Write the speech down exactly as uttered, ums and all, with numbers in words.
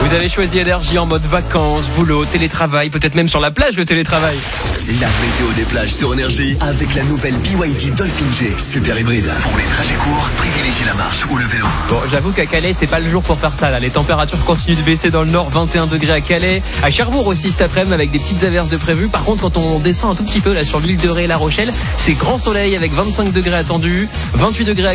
Vous avez choisi Énergie en mode vacances, boulot, télétravail, peut-être même sur la plage le télétravail. La météo des plages sur Énergie avec la nouvelle B Y D Dolphin G super hybride. Pour les trajets courts, privilégiez la marche ou le vélo. Bon, j'avoue qu'à Calais, c'est pas le jour pour faire ça là. Les températures continuent de baisser dans le nord, vingt et un degrés à Calais, à Cherbourg aussi cet après-midi avec des petites averses de prévues. Par contre, quand on descend un tout petit peu là sur l'île de Ré et La Rochelle, c'est grand soleil avec vingt-cinq degrés attendus, vingt-huit degrés à